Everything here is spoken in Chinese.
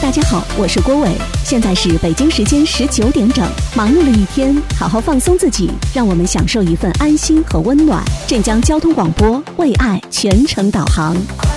大家好，我是郭伟，现在是北京时间19点整。忙碌了一天，好好放松自己，让我们享受一份安心和温暖。镇江交通广播，为爱全程导航。